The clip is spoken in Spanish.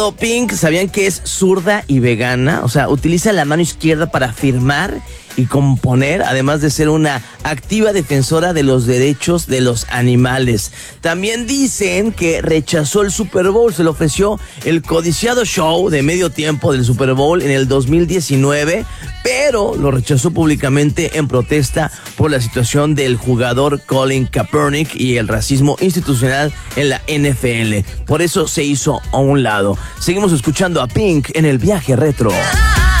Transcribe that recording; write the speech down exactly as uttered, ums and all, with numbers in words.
Pink, ¿sabían que es zurda y vegana? O sea, utiliza la mano izquierda para firmar y componer, además de ser una activa defensora de los derechos de los animales. También dicen que rechazó el Super Bowl, se le ofreció el codiciado show de medio tiempo del Super Bowl en el dos mil diecinueve, pero lo rechazó públicamente en protesta por la situación del jugador Colin Kaepernick y el racismo institucional en la N F L. Por eso se hizo a un lado. Seguimos escuchando a Pink en el viaje retro.